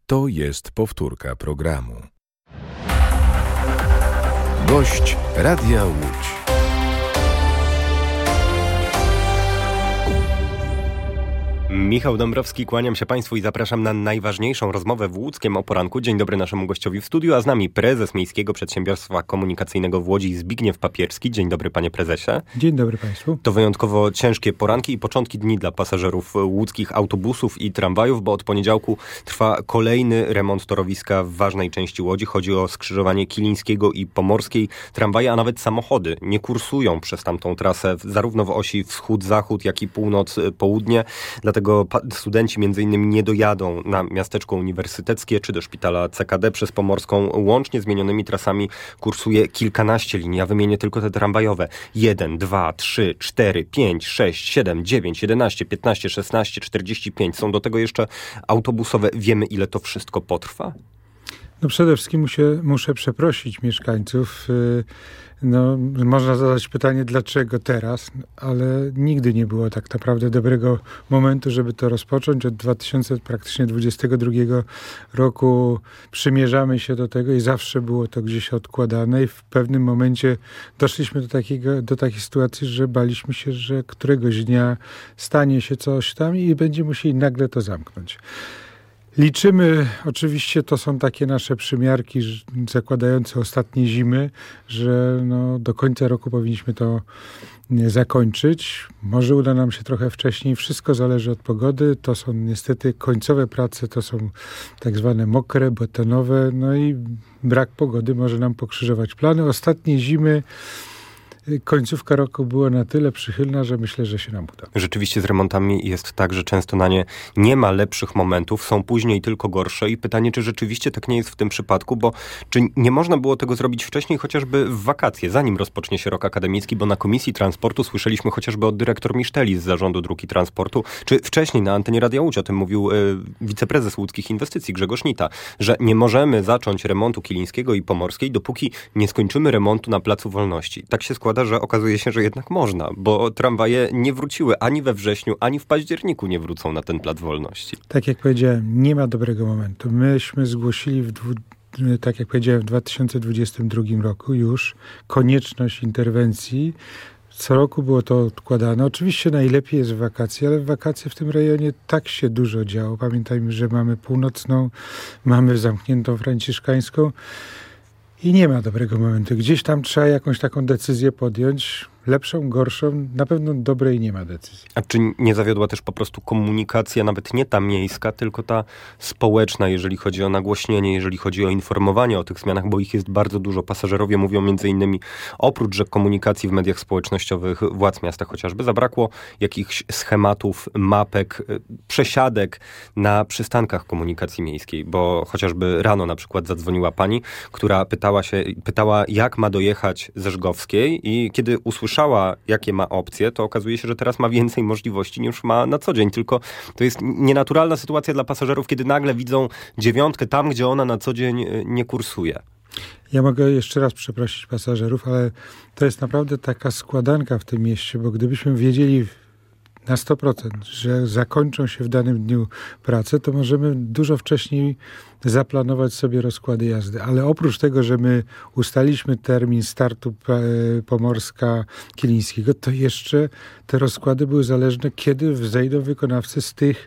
To jest powtórka programu. Gość Radia Łódź. Michał Dąbrowski, kłaniam się Państwu i zapraszam na najważniejszą rozmowę w Łódzkiem o poranku. Dzień dobry naszemu gościowi w studiu, a z nami prezes Miejskiego Przedsiębiorstwa Komunikacyjnego w Łodzi Zbigniew Papierski. Dzień dobry, panie prezesie. Dzień dobry Państwu. To wyjątkowo ciężkie poranki i początki dni dla pasażerów łódzkich autobusów i tramwajów, bo od poniedziałku trwa kolejny remont torowiska w ważnej części Łodzi. Chodzi o skrzyżowanie Kilińskiego i Pomorskiej. Tramwaje, a nawet samochody nie kursują przez tamtą trasę, zarówno w osi wschód-zachód, jak i północ-południe. Dlatego studenci między innymi nie dojadą na miasteczko uniwersyteckie czy do szpitala CKD przez Pomorską. Łącznie zmienionymi trasami kursuje kilkanaście linii. Ja wymienię tylko te tramwajowe. 1, 2, 3, 4, 5, 6, 7, 9, 11, 15, 16, 45. Są do tego jeszcze autobusowe. Wiemy, ile to wszystko potrwa? No przede wszystkim muszę przeprosić mieszkańców. Można zadać pytanie, dlaczego teraz, ale nigdy nie było tak naprawdę dobrego momentu, żeby to rozpocząć. Od 2022 roku przymierzamy się do tego i zawsze było to gdzieś odkładane i w pewnym momencie doszliśmy do takiej sytuacji, że baliśmy się, że któregoś dnia stanie się coś tam i będziemy musieli nagle to zamknąć. Liczymy, oczywiście to są takie nasze przymiarki zakładające ostatnie zimy, że do końca roku powinniśmy to zakończyć. Może uda nam się trochę wcześniej, wszystko zależy od pogody. To są niestety końcowe prace, to są tak zwane mokre, betonowe, i brak pogody może nam pokrzyżować plany. Ostatnie zimy końcówka roku była na tyle przychylna, że myślę, że się nam uda. Rzeczywiście z remontami jest tak, że często na nie nie ma lepszych momentów, są później tylko gorsze i pytanie, czy rzeczywiście tak nie jest w tym przypadku, bo czy nie można było tego zrobić wcześniej, chociażby w wakacje, zanim rozpocznie się rok akademicki, bo na Komisji Transportu słyszeliśmy chociażby od dyrektor Miszteli z Zarządu Dróg i Transportu, czy wcześniej na antenie Radia Łódź, o tym mówił wiceprezes łódzkich inwestycji Grzegorz Nita, że nie możemy zacząć remontu Kilińskiego i Pomorskiej, dopóki nie skończymy remontu na Placu Wolności. Tak się składa, że okazuje się, że jednak można, bo tramwaje nie wróciły ani we wrześniu, ani w październiku nie wrócą na ten Plac Wolności. Tak jak powiedziałem, nie ma dobrego momentu. Myśmy zgłosili tak jak powiedziałem, w 2022 roku już konieczność interwencji. Co roku było to odkładane. Oczywiście najlepiej jest w wakacje, ale w wakacje w tym rejonie tak się dużo działo. Pamiętajmy, że mamy północną, mamy zamkniętą franciszkańską. I nie ma dobrego momentu. Gdzieś tam trzeba jakąś taką decyzję podjąć. Lepszą, gorszą, na pewno dobrej nie ma decyzji. A czy nie zawiodła też po prostu komunikacja, nawet nie ta miejska, tylko ta społeczna, jeżeli chodzi o nagłośnienie, jeżeli chodzi o informowanie o tych zmianach, bo ich jest bardzo dużo. Pasażerowie mówią między innymi, oprócz że komunikacji w mediach społecznościowych władz miasta chociażby, zabrakło jakichś schematów, mapek, przesiadek na przystankach komunikacji miejskiej, bo chociażby rano na przykład zadzwoniła pani, która pytała, jak ma dojechać ze Żgowskiej i kiedy usłyszała, jakie ma opcje, to okazuje się, że teraz ma więcej możliwości niż ma na co dzień. Tylko to jest nienaturalna sytuacja dla pasażerów, kiedy nagle widzą 9 tam, gdzie ona na co dzień nie kursuje. Ja mogę jeszcze raz przeprosić pasażerów, ale to jest naprawdę taka składanka w tym mieście, bo gdybyśmy wiedzieli na 100%, że zakończą się w danym dniu prace, to możemy dużo wcześniej zaplanować sobie rozkłady jazdy. Ale oprócz tego, że my ustaliliśmy termin startu Pomorska-Kilińskiego, to jeszcze te rozkłady były zależne, kiedy wzejdą wykonawcy z tych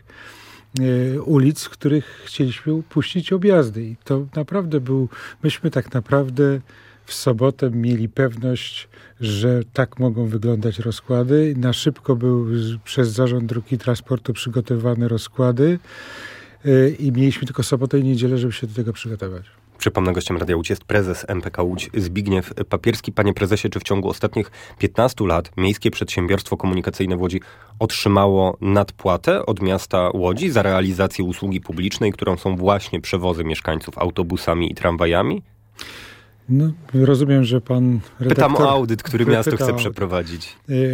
ulic, w których chcieliśmy upuścić objazdy. I to naprawdę myśmy tak naprawdę w sobotę mieli pewność, że tak mogą wyglądać rozkłady. Na szybko były przez Zarząd Dróg i Transportu przygotowane rozkłady i mieliśmy tylko sobotę i niedzielę, żeby się do tego przygotować. Przypomnę, gościem Radia Łódź jest prezes MPK Łódź Zbigniew Papierski. Panie prezesie, czy w ciągu ostatnich 15 lat Miejskie Przedsiębiorstwo Komunikacyjne w Łodzi otrzymało nadpłatę od miasta Łodzi za realizację usługi publicznej, którą są właśnie przewozy mieszkańców autobusami i tramwajami? Rozumiem, że pan redaktor... Pytam o audyt, który miasto chce przeprowadzić.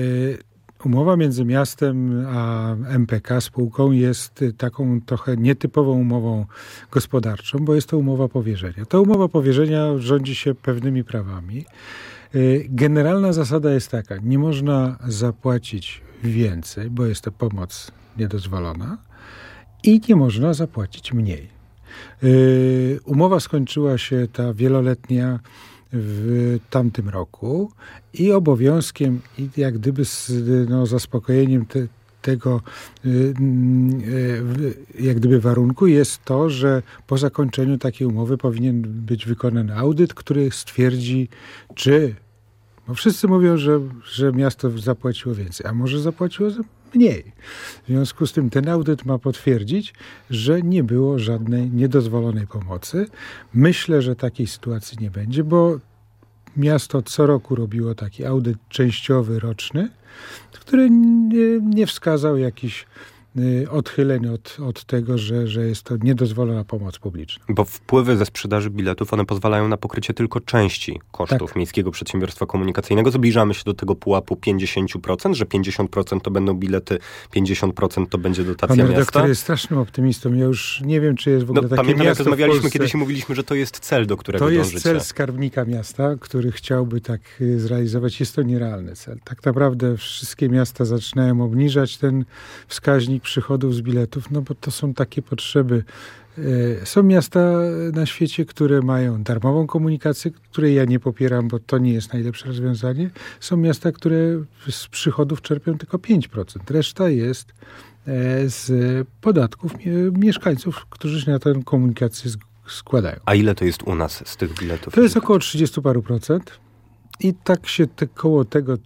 Umowa między miastem a MPK, spółką, jest taką trochę nietypową umową gospodarczą, bo jest to umowa powierzenia. Ta umowa powierzenia rządzi się pewnymi prawami. Generalna zasada jest taka, nie można zapłacić więcej, bo jest to pomoc niedozwolona i nie można zapłacić mniej. Umowa skończyła się, ta wieloletnia, w tamtym roku i obowiązkiem i jak gdyby zaspokojeniem tego jak gdyby warunku jest to, że po zakończeniu takiej umowy powinien być wykonany audyt, który stwierdzi, bo wszyscy mówią, że miasto zapłaciło więcej, a może zapłaciło mniej. W związku z tym ten audyt ma potwierdzić, że nie było żadnej niedozwolonej pomocy. Myślę, że takiej sytuacji nie będzie, bo miasto co roku robiło taki audyt częściowy, roczny, który nie wskazał jakichś odchyleń od tego, że jest to niedozwolona pomoc publiczna. Bo wpływy ze sprzedaży biletów, one pozwalają na pokrycie tylko części kosztów Miejskiego Przedsiębiorstwa Komunikacyjnego. Zbliżamy się do tego pułapu 50%, że 50% to będą bilety, 50% to będzie dotacja miasta. Pan redaktor jest strasznym optymistą. Ja już nie wiem, czy jest w ogóle takie pamiętam, miasto jak rozmawialiśmy w Polsce. kiedyś i mówiliśmy, że to jest cel, do którego dążycie. To jest cel skarbnika miasta, który chciałby tak zrealizować. Jest to nierealny cel. Tak naprawdę wszystkie miasta zaczynają obniżać ten wskaźnik przychodów z biletów, bo to są takie potrzeby. Są miasta na świecie, które mają darmową komunikację, której ja nie popieram, bo to nie jest najlepsze rozwiązanie. Są miasta, które z przychodów czerpią tylko 5%. Reszta jest z podatków mieszkańców, którzy się na tę komunikację składają. A ile to jest u nas z tych biletów? To jest około 30 paru procent i tak się koło tego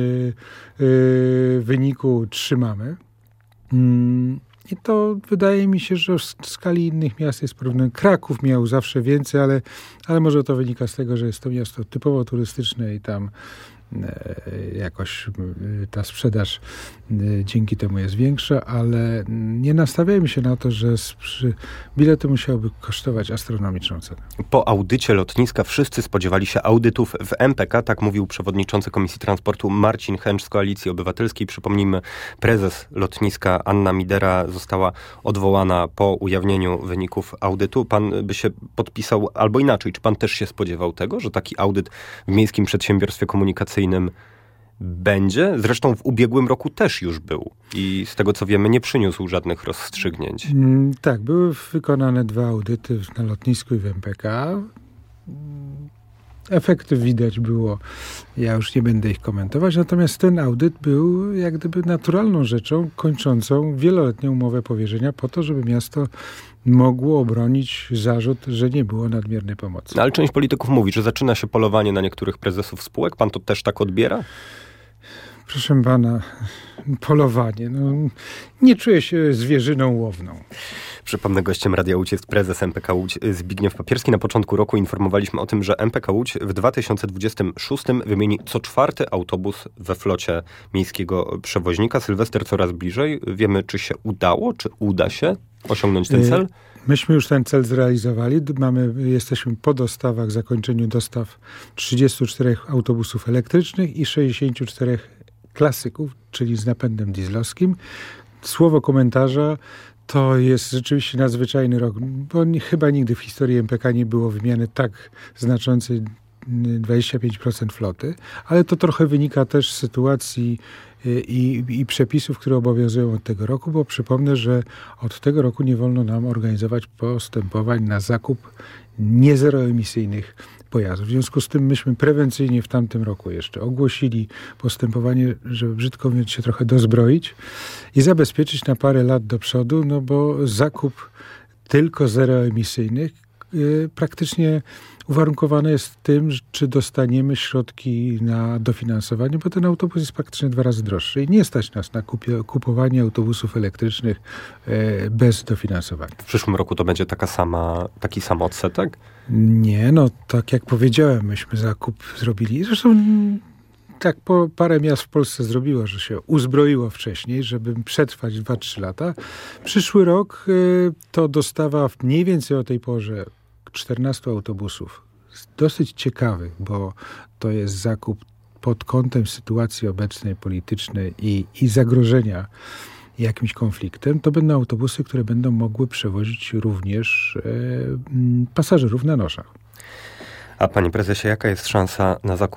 wyniku trzymamy. I to wydaje mi się, że w skali innych miast jest problem. Kraków miał zawsze więcej, ale może to wynika z tego, że jest to miasto typowo turystyczne i tam jakoś ta sprzedaż dzięki temu jest większa, ale nie nastawiajmy się na to, że bilety musiałyby kosztować astronomiczną cenę. Po audycie lotniska wszyscy spodziewali się audytów w MPK, tak mówił przewodniczący Komisji Transportu Marcin Chęcz z Koalicji Obywatelskiej. Przypomnijmy, prezes lotniska Anna Midera została odwołana po ujawnieniu wyników audytu. Pan by się podpisał, albo inaczej, czy pan też się spodziewał tego, że taki audyt w Miejskim Przedsiębiorstwie Komunikacyjnym będzie? Zresztą w ubiegłym roku też już był i z tego co wiemy nie przyniósł żadnych rozstrzygnięć. Tak, były wykonane 2 audyty na lotnisku i w MPK. Efekty widać było, ja już nie będę ich komentować, natomiast ten audyt był jak gdyby naturalną rzeczą kończącą wieloletnią umowę powierzenia po to, żeby miasto mogło obronić zarzut, że nie było nadmiernej pomocy. Ale część polityków mówi, że zaczyna się polowanie na niektórych prezesów spółek. Pan to też tak odbiera? Proszę pana, polowanie. Nie czuję się zwierzyną łowną. Przypomnę, gościem Radia Łódź jest prezes MPK Łódź Zbigniew Papierski. Na początku roku informowaliśmy o tym, że MPK Łódź w 2026 wymieni co 4 autobus we flocie miejskiego przewoźnika. Sylwester coraz bliżej. Wiemy, czy się udało, czy uda się osiągnąć ten cel? Myśmy już ten cel zrealizowali. Jesteśmy po dostawach, zakończeniu dostaw 34 autobusów elektrycznych i 64 klasyków, czyli z napędem dieslowskim. Słowo komentarza: to jest rzeczywiście nadzwyczajny rok, bo chyba nigdy w historii MPK nie było wymiany tak znaczącej 25% floty, ale to trochę wynika też z sytuacji i przepisów, które obowiązują od tego roku, bo przypomnę, że od tego roku nie wolno nam organizować postępowań na zakup niezeroemisyjnych pojazdów. W związku z tym myśmy prewencyjnie w tamtym roku jeszcze ogłosili postępowanie, żeby brzydko mówiąc się trochę dozbroić i zabezpieczyć na parę lat do przodu, bo zakup tylko zeroemisyjnych praktycznie uwarunkowane jest tym, czy dostaniemy środki na dofinansowanie, bo ten autobus jest praktycznie 2 razy droższy i nie stać nas na kupowanie autobusów elektrycznych bez dofinansowania. W przyszłym roku to będzie taki sam odsetek? Nie, tak jak powiedziałem, myśmy zakup zrobili. Zresztą tak parę miast w Polsce zrobiło, że się uzbroiło wcześniej, żeby przetrwać 2-3 lata. Przyszły rok to dostawa mniej więcej o tej porze 14 autobusów. Dosyć ciekawych, bo to jest zakup pod kątem sytuacji obecnej politycznej i zagrożenia jakimś konfliktem. To będą autobusy, które będą mogły przewozić również pasażerów na noszach. A panie prezesie, jaka jest szansa na zakup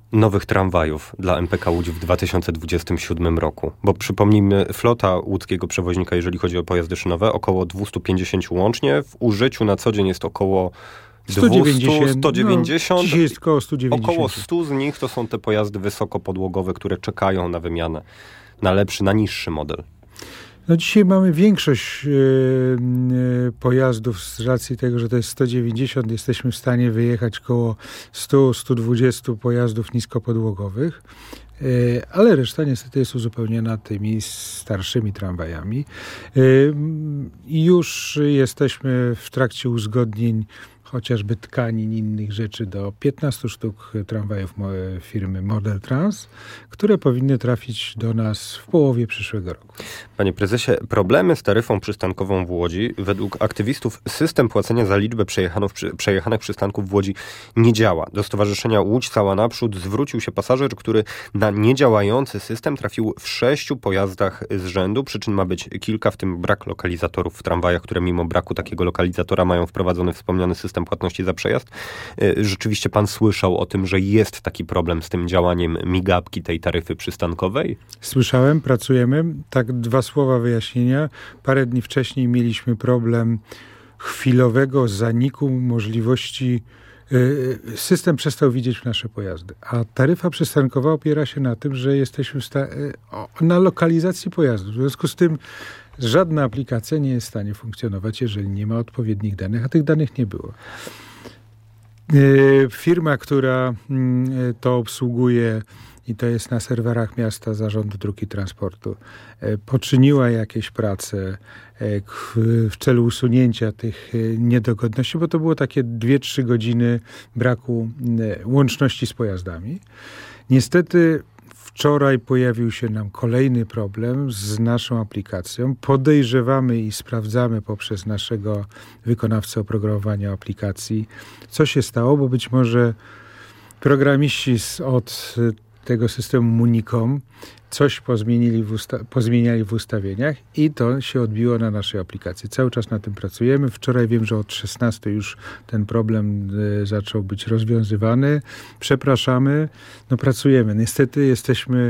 nowych tramwajów dla MPK Łódź w 2027 roku? Bo przypomnijmy, flota łódzkiego przewoźnika, jeżeli chodzi o pojazdy szynowe, około 250 łącznie. W użyciu na co dzień jest około 200, 190. Dzisiaj jest około 190. Około 100 z nich to są te pojazdy wysokopodłogowe, które czekają na wymianę, na lepszy, na niższy model. No dzisiaj mamy większość pojazdów z racji tego, że to jest 190. Jesteśmy w stanie wyjechać około 100-120 pojazdów niskopodłogowych, ale reszta niestety jest uzupełniona tymi starszymi tramwajami. I już jesteśmy w trakcie uzgodnień chociażby tkanin, innych rzeczy do 15 sztuk tramwajów firmy Model Trans, które powinny trafić do nas w połowie przyszłego roku. Panie prezesie, problemy z taryfą przystankową w Łodzi. Według aktywistów system płacenia za liczbę przejechanych przystanków w Łodzi nie działa. Do Stowarzyszenia Łódź Cała Naprzód zwrócił się pasażer, który na niedziałający system trafił w 6 pojazdach z rzędu. Przyczyn ma być kilka, w tym brak lokalizatorów w tramwajach, które mimo braku takiego lokalizatora mają wprowadzony wspomniany system płatności za przejazd. Rzeczywiście pan słyszał o tym, że jest taki problem z tym działaniem migawki tej taryfy przystankowej? Słyszałem, pracujemy. Tak, 2 słowa wyjaśnienia. Parę dni wcześniej mieliśmy problem chwilowego zaniku możliwości. System przestał widzieć nasze pojazdy, a taryfa przystankowa opiera się na tym, że jesteśmy na lokalizacji pojazdu. W związku z tym żadna aplikacja nie jest w stanie funkcjonować, jeżeli nie ma odpowiednich danych, a tych danych nie było. Firma, która to obsługuje, i to jest na serwerach miasta Zarządu Dróg i Transportu, poczyniła jakieś prace w celu usunięcia tych niedogodności, bo to było takie 2-3 godziny braku łączności z pojazdami. Niestety wczoraj pojawił się nam kolejny problem z naszą aplikacją. Podejrzewamy i sprawdzamy poprzez naszego wykonawcę oprogramowania aplikacji, co się stało, bo być może programiści od tego systemu Municom coś pozmieniali w ustawieniach i to się odbiło na naszej aplikacji. Cały czas na tym pracujemy. Wczoraj wiem, że od 16 już ten problem zaczął być rozwiązywany. Przepraszamy. No pracujemy. Niestety jesteśmy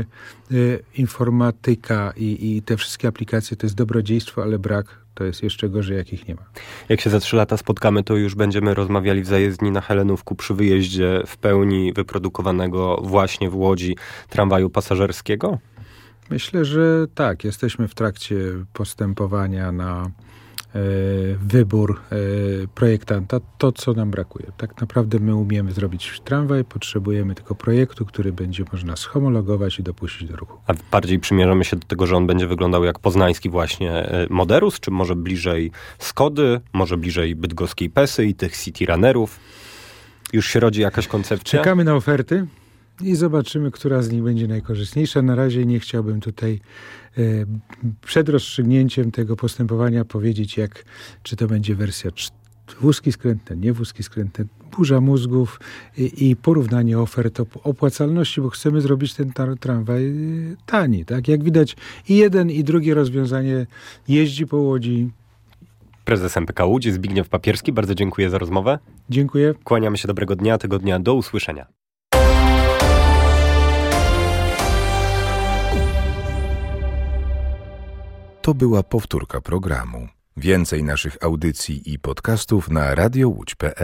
informatyka i te wszystkie aplikacje to jest dobrodziejstwo, ale brak to jest jeszcze gorzej, jakich nie ma. Jak się za 3 lata spotkamy, to już będziemy rozmawiali w zajezdni na Helenówku przy wyjeździe w pełni wyprodukowanego właśnie w Łodzi tramwaju pasażerskiego? Myślę, że tak. Jesteśmy w trakcie postępowania na wybór projektanta. To, co nam brakuje. Tak naprawdę my umiemy zrobić tramwaj, potrzebujemy tylko projektu, który będzie można schomologować i dopuścić do ruchu. A bardziej przymierzamy się do tego, że on będzie wyglądał jak poznański właśnie Moderus, czy może bliżej Skody, może bliżej bydgoskiej Pesy i tych City Runnerów? Już się rodzi jakaś koncepcja? Czekamy na oferty i zobaczymy, która z nich będzie najkorzystniejsza. Na razie nie chciałbym tutaj przed rozstrzygnięciem tego postępowania powiedzieć, czy to będzie wersja wózki skrętne, nie wózki skrętne, burza mózgów i porównanie ofert opłacalności, bo chcemy zrobić ten tramwaj tani. Tak? Jak widać i jeden i drugie rozwiązanie jeździ po Łodzi. Prezes MPK Łódź Zbigniew Papierski, bardzo dziękuję za rozmowę. Dziękuję. Kłaniamy się, dobrego dnia, tygodnia, do usłyszenia. To była powtórka programu. Więcej naszych audycji i podcastów na radiowódź.pl